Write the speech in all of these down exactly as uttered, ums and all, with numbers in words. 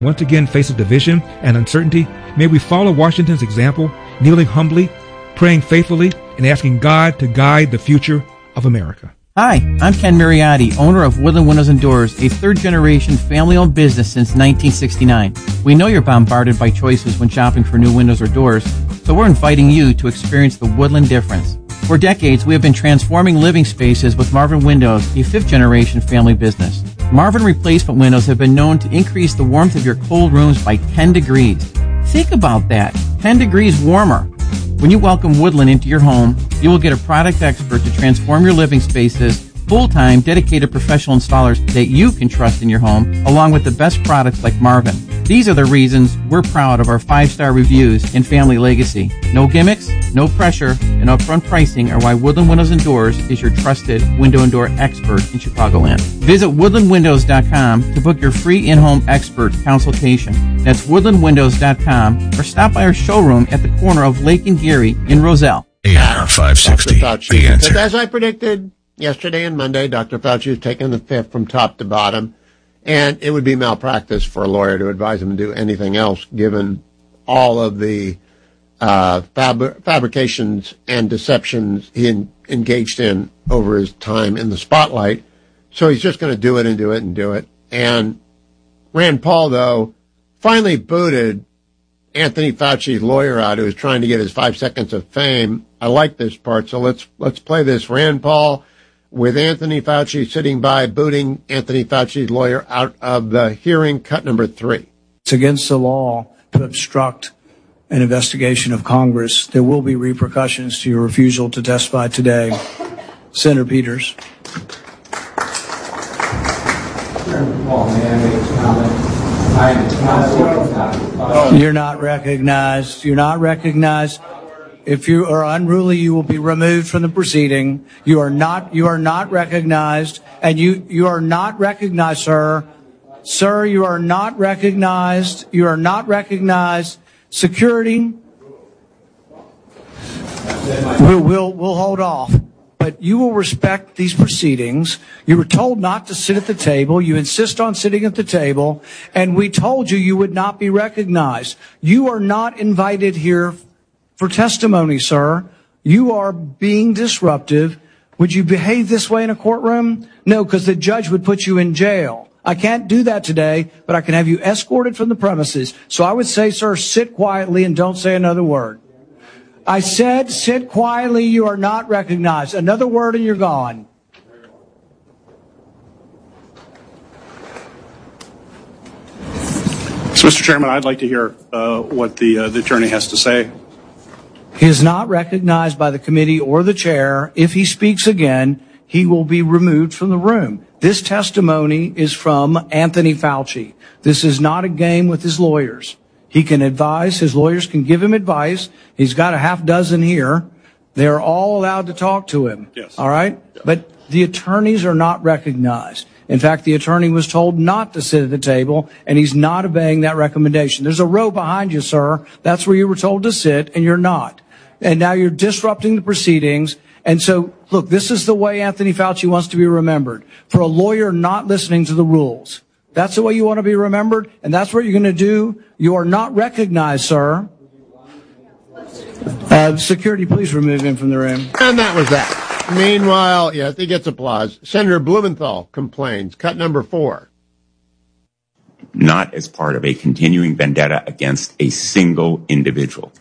once again faces division and uncertainty, may we follow Washington's example, kneeling humbly, praying faithfully, and asking God to guide the future of America. Hi, I'm Ken Mariotti, owner of Woodland Windows and Doors, a third-generation family-owned business since nineteen sixty-nine. We know you're bombarded by choices when shopping for new windows or doors, so we're inviting you to experience the Woodland difference. For decades, we have been transforming living spaces with Marvin Windows, a fifth-generation family business. Marvin replacement windows have been known to increase the warmth of your cold rooms by ten degrees. Think about that, ten degrees warmer. When you welcome Woodland into your home, you will get a product expert to transform your living spaces, full-time, dedicated professional installers that you can trust in your home, along with the best products like Marvin. These are the reasons we're proud of our five-star reviews and family legacy. No gimmicks, no pressure, and upfront pricing are why Woodland Windows and Doors is your trusted window and door expert in Chicagoland. Visit woodland windows dot com to book your free in-home expert consultation. That's woodland windows dot com, or stop by our showroom at the corner of Lake and Geary in Roselle. A R five sixty, The Answer. As I predicted yesterday and Monday, Doctor Fauci has taken the fifth from top to bottom, and it would be malpractice for a lawyer to advise him to do anything else, given all of the uh, fab- fabrications and deceptions he en- engaged in over his time in the spotlight. So he's just going to do it and do it and do it. And Rand Paul, though, finally booted Anthony Fauci's lawyer out, who was trying to get his five seconds of fame. I like this part, so let's let's play this. Rand Paul, with Anthony Fauci sitting by, booting Anthony Fauci's lawyer out of the hearing, cut number three. It's against the law to obstruct an investigation of Congress. There will be repercussions to your refusal to testify today. Senator Peters. You're not recognized. You're not recognized. If you are unruly, you will be removed from the proceeding. You are not, you are not recognized, and you, you are not recognized, sir. Sir, you are not recognized. You are not recognized. Security, we'll, we'll, we'll hold off. But you will respect these proceedings. You were told not to sit at the table. You insist on sitting at the table. And we told you you would not be recognized. You are not invited here for testimony, sir. You are being disruptive. Would you behave this way in a courtroom? No, because the judge would put you in jail. I can't do that today, but I can have you escorted from the premises. So I would say, sir, sit quietly and don't say another word. I said, sit quietly. You are not recognized. Another word and you're gone. So, Mister Chairman, I'd like to hear uh, what the, uh, the attorney has to say. He is not recognized by the committee or the chair. If he speaks again, he will be removed from the room. This testimony is from Anthony Fauci. This is not a game with his lawyers. He can advise. His lawyers can give him advice. He's got a half dozen here. They're all allowed to talk to him. Yes. All right? But the attorneys are not recognized. In fact, the attorney was told not to sit at the table, and he's not obeying that recommendation. There's a row behind you, sir. That's where you were told to sit, and you're not. And now you're disrupting the proceedings. And so, look, this is the way Anthony Fauci wants to be remembered. For a lawyer not listening to the rules. That's the way you want to be remembered, and that's what you're going to do. You are not recognized, sir. Uh, security, please remove him from the room. And that was that. Meanwhile, yes, he gets applause. Senator Blumenthal complains. Cut number four. Not as part of a continuing vendetta against a single individual.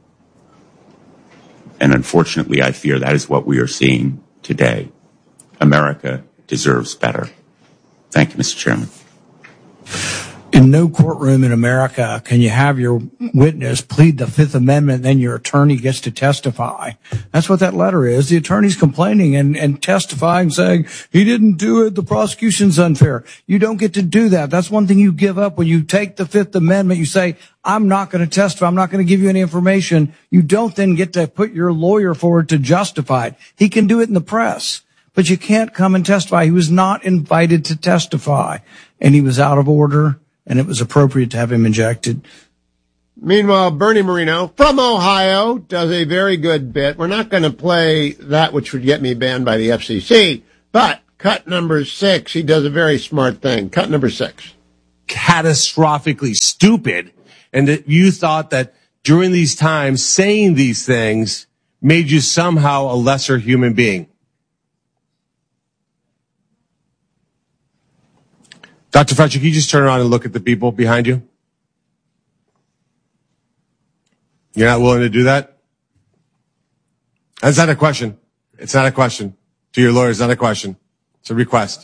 And unfortunately, I fear that is what we are seeing today. America deserves better. Thank you, Mister Chairman. In no courtroom in America can you have your witness plead the Fifth Amendment, then your attorney gets to testify. That's what that letter is. The attorney's complaining and, and testifying, saying, he didn't do it, the prosecution's unfair. You don't get to do that. That's one thing you give up when you take the Fifth Amendment. You say, I'm not going to testify. I'm not going to give you any information. You don't then get to put your lawyer forward to justify it. He can do it in the press, but you can't come and testify. He was not invited to testify, and he was out of order. And it was appropriate to have him injected. Meanwhile, Bernie Moreno from Ohio does a very good bit. We're not going to play that, which would get me banned by the F C C. But cut number six, he does a very smart thing. Cut number six. catastrophically stupid, and that you thought that during these times saying these things made you somehow a lesser human being. Doctor Fauci, can you just turn around and look at the people behind you? You're not willing to do that? That's not a question. It's not a question. To your lawyer, it's not a question. It's a request.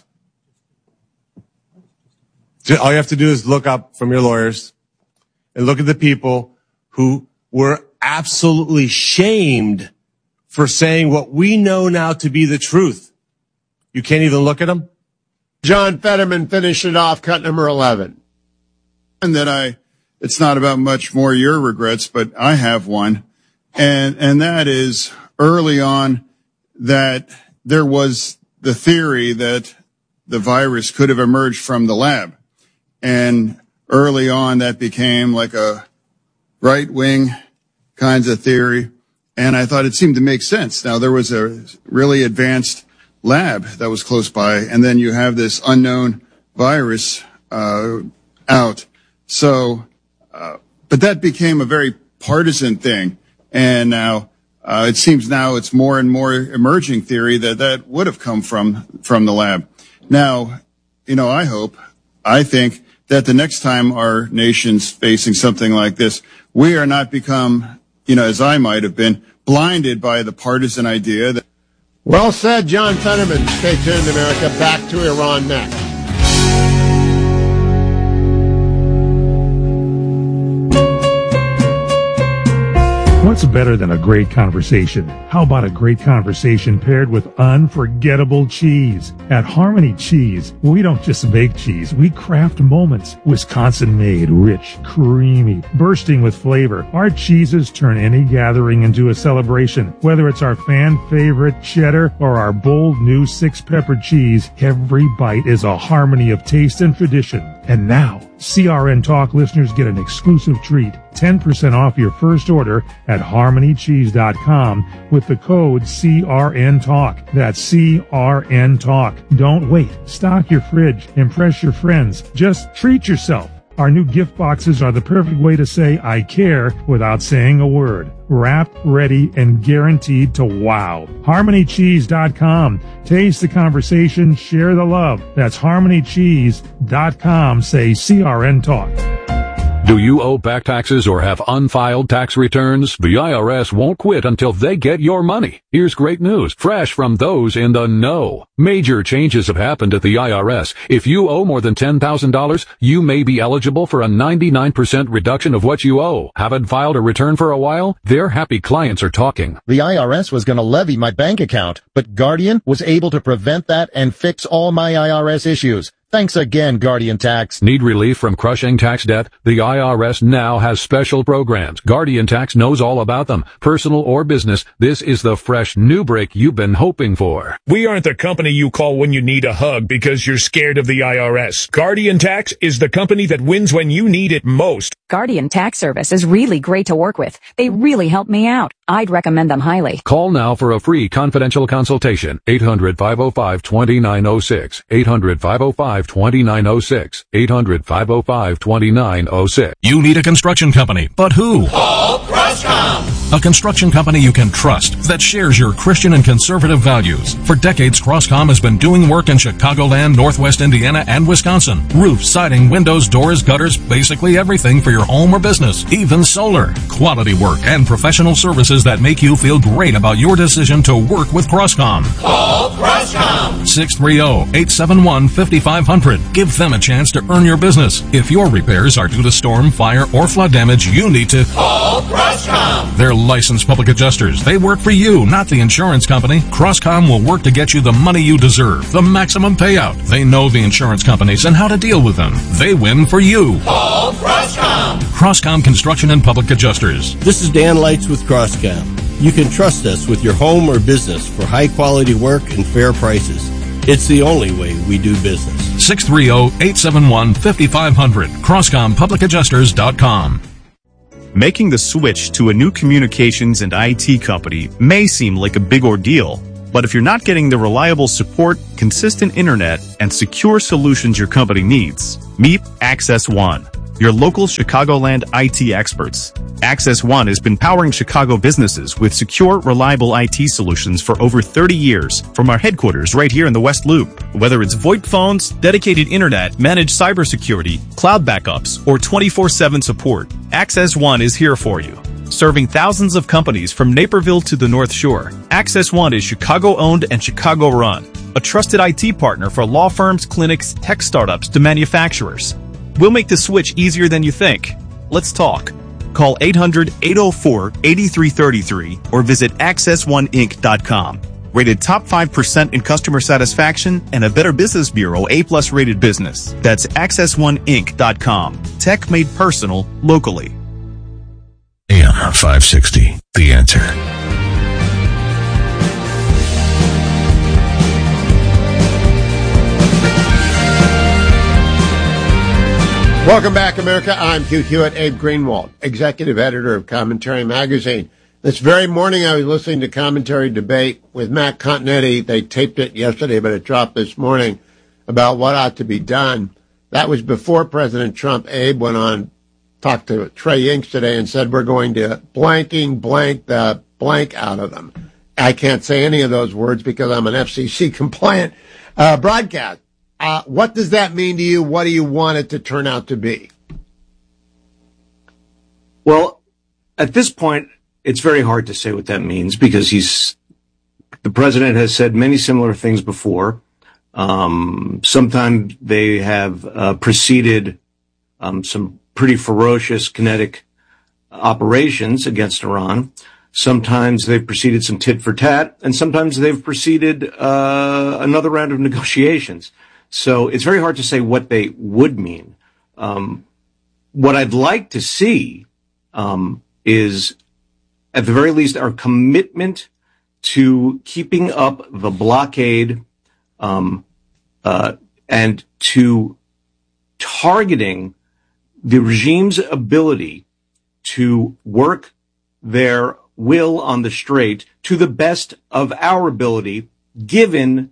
All you have to do is look up from your lawyers and look at the people who were absolutely shamed for saying what we know now to be the truth. You can't even look at them? John Fetterman finished it off, cut number eleven. And that I, it's not about much more your regrets, but I have one. And, and that is early on that there was the theory that the virus could have emerged from the lab. And early on that became like a right wing kinds of theory. And I thought it seemed to make sense. Now there was a really advanced lab that was close by, and then you have this unknown virus uh out. So, uh, but that became a very partisan thing, and now uh, it seems now it's more and more emerging theory that that would have come from from the lab. Now, you know, I hope, I think that the next time our nation's facing something like this, we are not become, you know, as I might have been, blinded by the partisan idea that. Well said, John Fetterman. Stay tuned, America. Back to Iran next. What's better than a great conversation? How about a great conversation paired with unforgettable cheese? At Harmony Cheese, we don't just make cheese, we craft moments. Wisconsin-made, rich, creamy, bursting with flavor. Our cheeses turn any gathering into a celebration. Whether it's our fan-favorite cheddar or our bold new six-pepper cheese, every bite is a harmony of taste and tradition. And now, C R N Talk listeners get an exclusive treat. ten percent off your first order at harmony cheese dot com with the code C R N Talk. That's C R N Talk. Don't wait. Stock your fridge. Impress your friends. Just treat yourself. Our new gift boxes are the perfect way to say I care without saying a word. Wrapped, ready, and guaranteed to wow. harmony cheese dot com. Taste the conversation, share the love. That's harmony cheese dot com. Say C R N Talk. Do you owe back taxes or have unfiled tax returns? The I R S won't quit until they get your money. Here's great news, fresh from those in the know. Major changes have happened at the I R S. If you owe more than ten thousand dollars, you may be eligible for a ninety-nine percent reduction of what you owe. Haven't filed a return for a while? Their happy clients are talking. The I R S was going to levy my bank account, but Guardian was able to prevent that and fix all my I R S issues. Thanks again, Guardian Tax. Need relief from crushing tax debt? The I R S now has special programs. Guardian Tax knows all about them. Personal or business, this is the fresh new break you've been hoping for. We aren't the company you call when you need a hug because you're scared of the I R S. Guardian Tax is the company that wins when you need it most. Guardian Tax Service is really great to work with. They really helped me out. I'd recommend them highly. Call now for a free confidential consultation. eight hundred, five oh five, two nine oh six. eight hundred, five oh five, two nine oh six. eight hundred, five oh five, two nine oh six. You need a construction company, but who? Call Crosscom. A construction company you can trust that shares your Christian and conservative values. For decades, Crosscom has been doing work in Chicagoland, Northwest Indiana, and Wisconsin. Roofs, siding, windows, doors, gutters, basically everything for your home or business, even solar. Quality work and professional services that make you feel great about your decision to work with Crosscom. Call Crosscom. six three zero, eight seven one, five five zero zero. Give them a chance to earn your business. If your repairs are due to storm, fire, or flood damage, you need to call Crosscom. They're licensed public adjusters. They work for you, not the insurance company. Crosscom will work to get you the money you deserve, the maximum payout. They know the insurance companies and how to deal with them. They win for you. Call Crosscom. Crosscom Construction and Public Adjusters. This is Dan Lights with Crosscom. You can trust us with your home or business for high quality work and fair prices. It's the only way we do business. six three zero, eight seven one, five five zero zero. Crosscom Public Adjusters dot com. Making the switch to a new communications and I T company may seem like a big ordeal, But if you're not getting the reliable support, consistent internet, and secure solutions your company needs, meet Access One, your local Chicagoland I T experts. Access One has been powering Chicago businesses with secure, reliable I T solutions for over thirty years from our headquarters right here in the West Loop. Whether it's VoIP phones, dedicated internet, managed cybersecurity, cloud backups, or twenty-four seven support, Access One is here for you. Serving thousands of companies from Naperville to the North Shore, Access One is Chicago-owned and Chicago-run, a trusted I T partner for law firms, clinics, tech startups to manufacturers. We'll make the switch easier than you think. Let's talk. Call eight hundred, eight oh four, eight three three three or visit access one inc dot com. Rated top five percent in customer satisfaction and a Better Business Bureau A-plus rated business. That's access one inc dot com. Tech made personal locally. A M five sixty, The Answer. Welcome back, America. I'm Hugh Hewitt, Abe Greenwald, executive editor of Commentary Magazine. This very morning, I was listening to Commentary Debate with Matt Continetti. They taped it yesterday, but it dropped this morning about what ought to be done. That was before President Trump. Abe went on, talked to Trey Inks today and said, we're going to blanking blank the blank out of them. I can't say any of those words because I'm an F C C compliant uh, broadcast. Uh, what does that mean to you? What do you want it to turn out to be? Well, at this point, it's very hard to say what that means because he's, the president has said many similar things before. Um, sometimes they have uh, preceded um, some pretty ferocious kinetic operations against Iran. Sometimes they've preceded some tit for tat, and sometimes they've preceded uh, another round of negotiations. So it's very hard to say what they would mean. Um, what I'd like to see um, is, at the very least, our commitment to keeping up the blockade um, uh, and to targeting the regime's ability to work their will on the straight to the best of our ability, given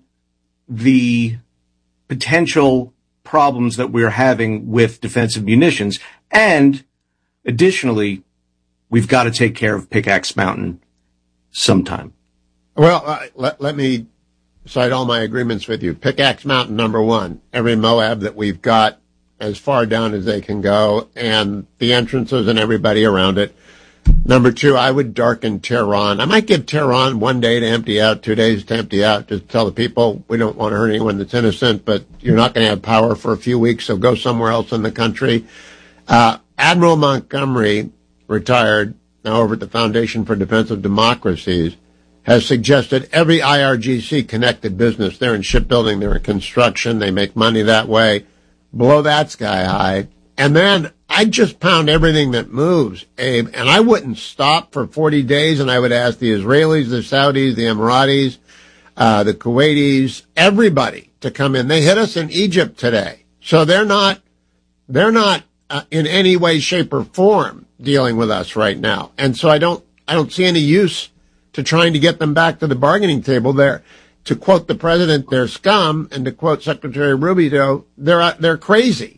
the potential problems that we're having with defensive munitions. And additionally, we've got to take care of Pickaxe Mountain sometime. Well, uh, let, let me cite all my agreements with you. Pickaxe Mountain, number one, every Moab that we've got as far down as they can go, and the entrances and everybody around it. Number two, I would darken Tehran. I might give Tehran one day to empty out, two days to empty out, just tell the people we don't want to hurt anyone that's innocent, but you're not going to have power for a few weeks, so go somewhere else in the country. Uh, Admiral Montgomery, retired, now over at the Foundation for Defense of Democracies, has suggested every I R G C-connected business, they're in shipbuilding, they're in construction, they make money that way, blow that sky high. And then I'd just pound everything that moves, Abe, and I wouldn't stop for forty days, and I would ask the Israelis, the Saudis, the Emiratis, uh, the Kuwaitis, everybody to come in. They hit us in Egypt today. So they're not, they're not uh, in any way, shape, or form dealing with us right now. And so I don't, I don't see any use to trying to get them back to the bargaining table there. To quote the president, they're scum, and to quote Secretary Rubio, they're, they're crazy.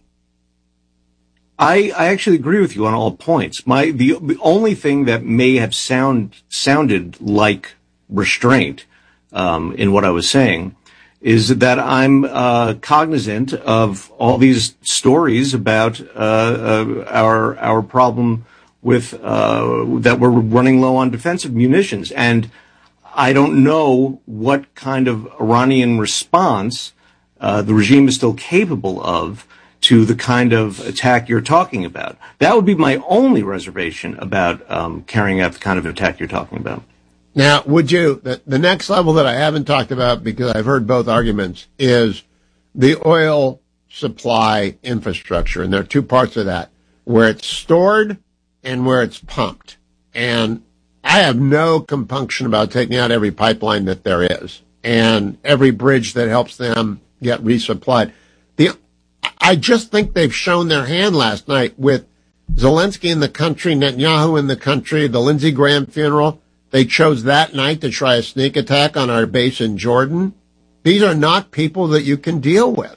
I, I actually agree with you on all points. My the, the only thing that may have sound sounded like restraint um, in what I was saying is that I'm uh, cognizant of all these stories about uh, uh, our our problem with uh, that we're running low on defensive munitions, and I don't know what kind of Iranian response uh, the regime is still capable of to the kind of attack you're talking about. That would be my only reservation about um, carrying out the kind of attack you're talking about. Now, would you, the, the next level that I haven't talked about because I've heard both arguments is the oil supply infrastructure. And there are two parts of that, where it's stored and where it's pumped. And I have no compunction about taking out every pipeline that there is and every bridge that helps them get resupplied. The I just think they've shown their hand last night with Zelensky in the country, Netanyahu in the country, the Lindsey Graham funeral. They chose that night to try a sneak attack on our base in Jordan. These are not people that you can deal with.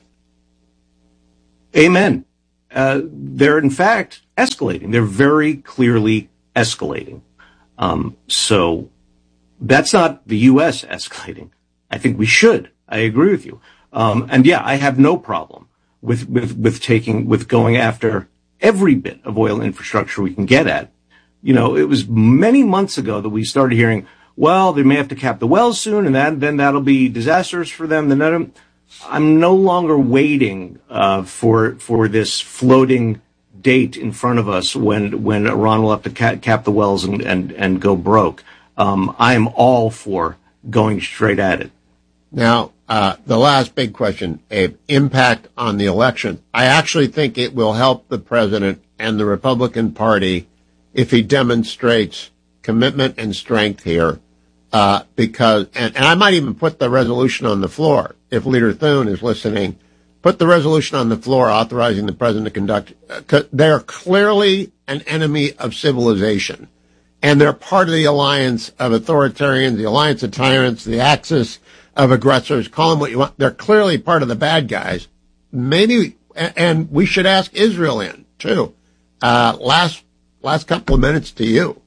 Amen. Uh, they're, in fact, escalating. They're very clearly escalating. Um, so that's not the U S escalating. I think we should. I agree with you. Um, and yeah, I have no problem with, with, with taking, with going after every bit of oil infrastructure we can get at. You know, it was many months ago that we started hearing, well, they may have to cap the wells soon, and that, then that'll be disastrous for them. Then I'm no longer waiting, uh, for, for this floating date in front of us when, when Iran will have to cap, cap the wells and, and, and go broke. Um, I am all for going straight at it. Now, uh, the last big question, Abe, impact on the election. I actually think it will help the president and the Republican Party if he demonstrates commitment and strength here, uh, because, and, and I might even put the resolution on the floor. If Leader Thune is listening, put the resolution on the floor authorizing the president to conduct, uh, they're clearly an enemy of civilization. And they're part of the alliance of authoritarians, the alliance of tyrants, the axis of aggressors. Call them what you want. They're clearly part of the bad guys. Maybe, and we should ask Israel in, too. Uh, last, last couple of minutes to you.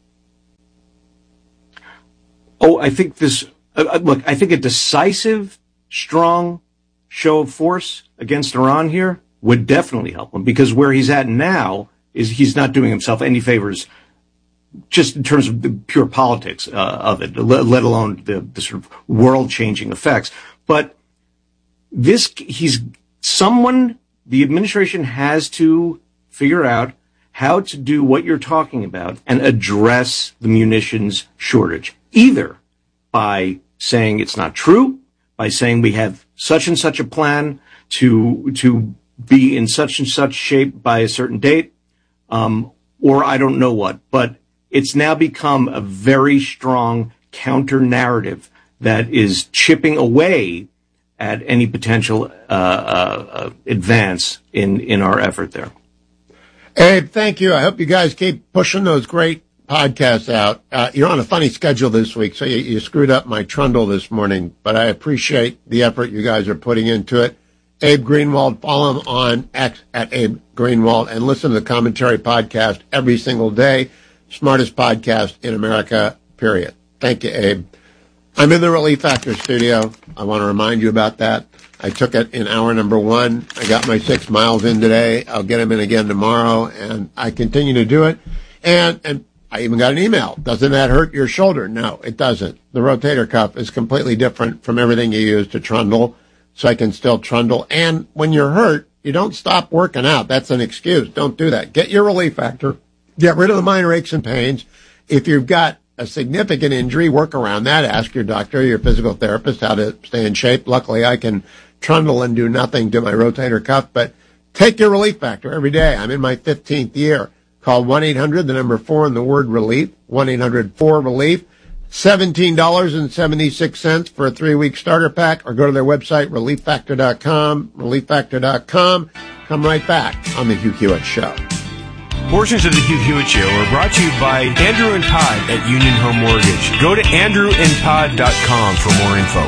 Oh, I think this, uh, look, I think a decisive, strong show of force against Iran here would definitely help him, because where he's at now is he's not doing himself any favors just in terms of the pure politics uh, of it, let alone the, the sort of world-changing effects. But this, he's someone, the administration has to figure out how to do what you're talking about and address the munitions shortage, either by saying it's not true, by saying we have such and such a plan to to be in such and such shape by a certain date, um, or I don't know what. But it's now become a very strong counter-narrative that is chipping away at any potential uh, uh, advance in, in our effort there. Abe, thank you. I hope you guys keep pushing those great podcasts out. Uh, you're on a funny schedule this week, so you, you screwed up my trundle this morning, but I appreciate the effort you guys are putting into it. Abe Greenwald, follow him on X at Abe Greenwald, and listen to the Commentary podcast every single day. Smartest podcast in America, period. Thank you, Abe. I'm in the Relief Factor studio. I want to remind you about that. I took it in hour number one. I got my six miles in today. I'll get them in again tomorrow, and I continue to do it. And, and I even got an email. Doesn't that hurt your shoulder? No, it doesn't. The rotator cuff is completely different from everything you use to trundle, so I can still trundle. And when you're hurt, you don't stop working out. That's an excuse. Don't do that. Get your Relief Factor. Get rid of the minor aches and pains. If you've got a significant injury, work around that. Ask your doctor, your physical therapist, how to stay in shape. Luckily, I can trundle and do nothing to my rotator cuff, but take your Relief Factor every day. I'm in my fifteenth year. Call one eight hundred, the number four, and the word relief, one eight hundred four relief, seventeen dollars and seventy-six cents for a three-week starter pack, or go to their website, relief factor dot com, relief factor dot com. Come right back on the Hugh Hewitt Show. Portions of the Hugh Hewitt Show are brought to you by Andrew and Todd at Union Home Mortgage. Go to andrew and todd dot com for more info.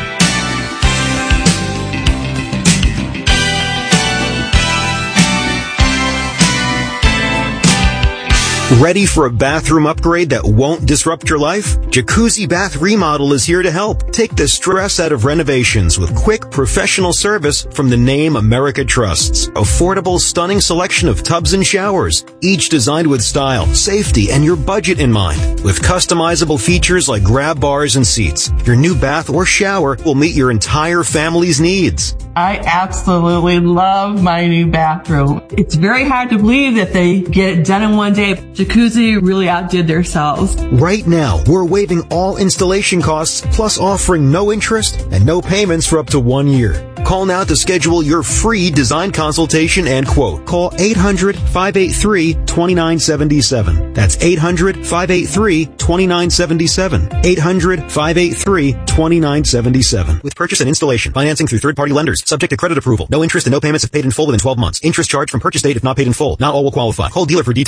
Ready for a bathroom upgrade that won't disrupt your life? Jacuzzi Bath Remodel is here to help. Take the stress out of renovations with quick, professional service from the name America trusts. Affordable, stunning selection of tubs and showers, each designed with style, safety, and your budget in mind. With customizable features like grab bars and seats, your new bath or shower will meet your entire family's needs. I absolutely love my new bathroom. It's very hard to believe that they get it done in one day. Jacuzzi really outdid themselves. Right now, we're waiving all installation costs, plus offering no interest and no payments for up to one year. Call now to schedule your free design consultation and quote. Call eight hundred, five eight three, two nine seven seven. That's eight hundred, five eight three, two nine seven seven. eight hundred, five eight three, two nine seven seven. With purchase and installation, financing through third-party lenders, subject to credit approval. No interest and no payments if paid in full within twelve months. Interest charged from purchase date if not paid in full. Not all will qualify. Call dealer for details.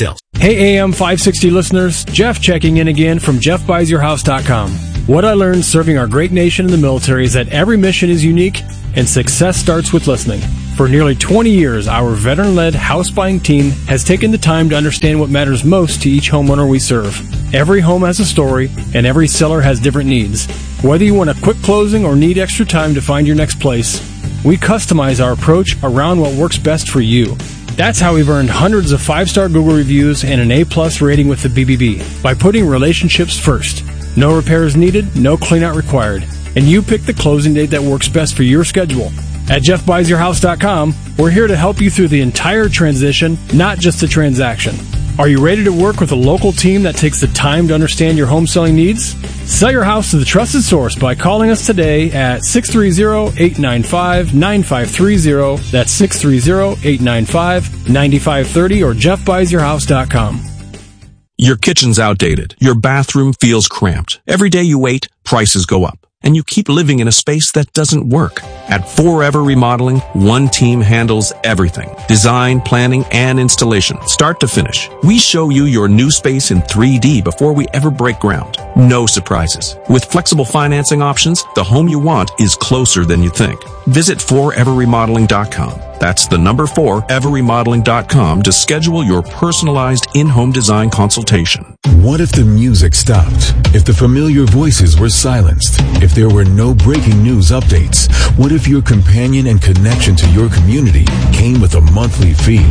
Hey A M five sixty listeners, Jeff checking in again from Jeff Buys Your House dot com. What I learned serving our great nation in the military is that every mission is unique and success starts with listening. For nearly twenty years, our veteran-led house buying team has taken the time to understand what matters most to each homeowner we serve. Every home has a story, and every seller has different needs. Whether you want a quick closing or need extra time to find your next place, we customize our approach around what works best for you. That's how we've earned hundreds of five-star Google reviews and an A-plus rating with the B B B, by putting relationships first. No repairs needed, no cleanout required, and you pick the closing date that works best for your schedule. At Jeff Buys Your House dot com, we're here to help you through the entire transition, not just the transaction. Are you ready to work with a local team that takes the time to understand your home selling needs? Sell your house to the trusted source by calling us today at six three zero, eight nine five, nine five three zero. That's six three zero, eight nine five, nine five three zero or Jeff Buys Your House dot com. Your kitchen's outdated. Your bathroom feels cramped. Every day you wait, prices go up. And you keep living in a space that doesn't work. At Forever Remodeling, one team handles everything. Design, planning, and installation, start to finish. We show you your new space in three D before we ever break ground. No surprises. With flexible financing options, the home you want is closer than you think. Visit forever remodeling dot com. That's the number four, ever remodeling dot com to schedule your personalized in-home design consultation. What if the music stopped? If the familiar voices were silenced? If there were no breaking news updates? What if your companion and connection to your community came with a monthly fee?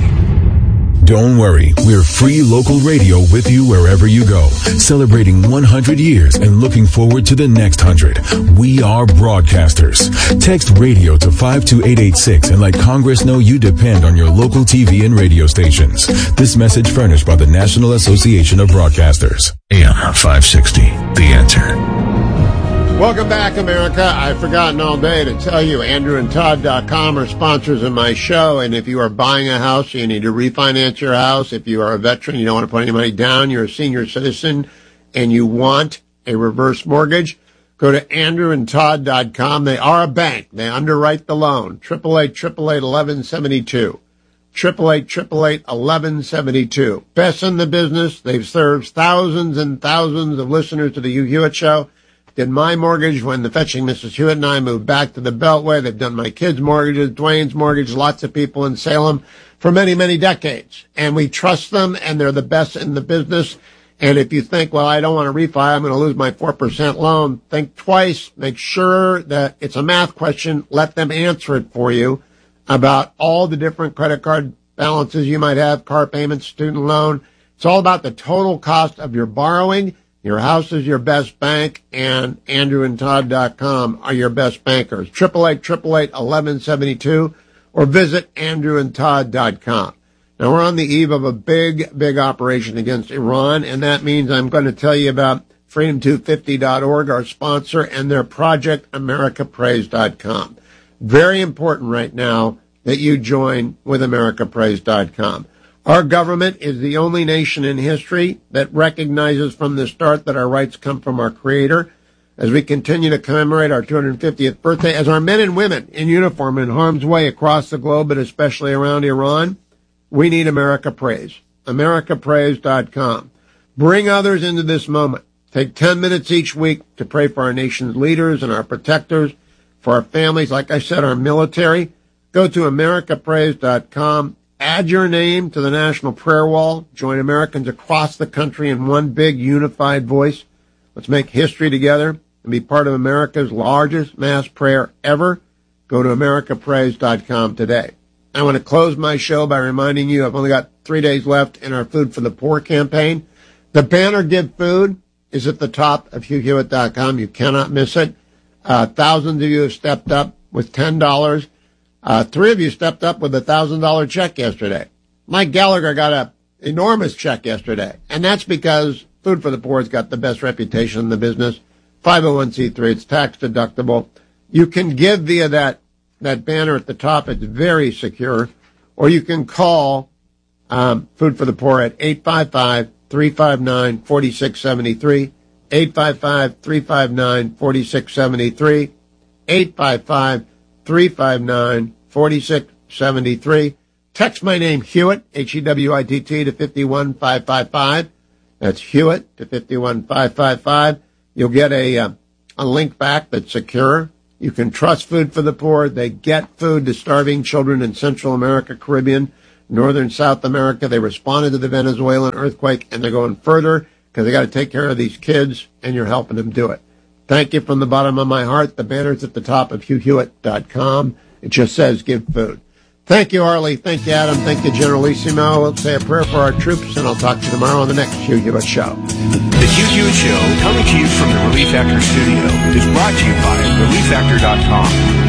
Don't worry, we're free local radio with you wherever you go, celebrating one hundred years and looking forward to the next one hundred. We are broadcasters. Text radio to five two eight eight six and let Congress know you depend on your local T V and radio stations. This message furnished by the National Association of Broadcasters. A M five sixty, The Answer. Welcome back, America. I've forgotten all day to tell you, Andrew and Todd dot com are sponsors of my show, and if you are buying a house, you need to refinance your house. If you are a veteran, you don't want to put any money down, you're a senior citizen, and you want a reverse mortgage, go to Andrew and Todd dot com. They are a bank. They underwrite the loan. eight eight eight, eight eight eight, one one seven two. eight eight eight, eight eight eight, one one seven two. Best in the business. They've served thousands and thousands of listeners to the Hugh Hewitt Show. Did my mortgage when the fetching Missus Hewitt and I moved back to the Beltway. They've done my kids' mortgages, Dwayne's mortgage, lots of people in Salem for many, many decades. And we trust them, and they're the best in the business. And if you think, well, I don't want to refi, I'm going to lose my four percent loan, think twice. Make sure that it's a math question. Let them answer it for you about all the different credit card balances you might have, car payments, student loan. It's all about the total cost of your borrowing. Your house is your best bank, and Andrew and Todd dot com are your best bankers. eight eight eight, eight eight eight, one one seven two or visit Andrew and Todd dot com. Now, we're on the eve of a big, big operation against Iran, and that means I'm going to tell you about freedom two fifty dot org, our sponsor, and their Project America Praise dot com. Very important right now that you join with America Praise dot com. Our government is the only nation in history that recognizes from the start that our rights come from our Creator. As we continue to commemorate our two hundred fiftieth birthday, as our men and women in uniform in harm's way across the globe, but especially around Iran, we need America Praise. America Praise dot com. Bring others into this moment. Take ten minutes each week to pray for our nation's leaders and our protectors, for our families, like I said, our military. Go to America Praise dot com. Add your name to the National Prayer Wall. Join Americans across the country in one big unified voice. Let's make history together and be part of America's largest mass prayer ever. Go to America Praise dot com today. I want to close my show by reminding you I've only got three days left in our Food for the Poor campaign. The banner Give Food is at the top of Hugh Hewitt dot com. You cannot miss it. Uh, thousands of you have stepped up with ten dollars. Uh, three of you stepped up with a thousand dollar check yesterday. Mike Gallagher got a enormous check yesterday, and that's because Food for the Poor has got the best reputation in the business. five oh one c three, it's tax deductible. You can give via that, that banner at the top. It's very secure. Or you can call, um, Food for the Poor at eight five five, three five nine, four six seven three, eight five five, three five nine, four six seven three, eight five five, three five nine, four six seven three. Text my name, Hewitt, H E W I T T, to five one five five five. That's Hewitt to five one five five five. You'll get a, uh, a link back that's secure. You can trust Food for the Poor. They get food to starving children in Central America, Caribbean, Northern South America. They responded to the Venezuelan earthquake, and they're going further because they got to take care of these kids, and you're helping them do it. Thank you from the bottom of my heart. The banner's at the top of Hugh Hewitt dot com. It just says give food. Thank you, Arlie. Thank you, Adam. Thank you, Generalissimo. We'll say a prayer for our troops, and I'll talk to you tomorrow on the next Hugh Hewitt Show. The Hugh Hewitt Show, coming to you from the Relief Factor studio, is brought to you by relief factor dot com.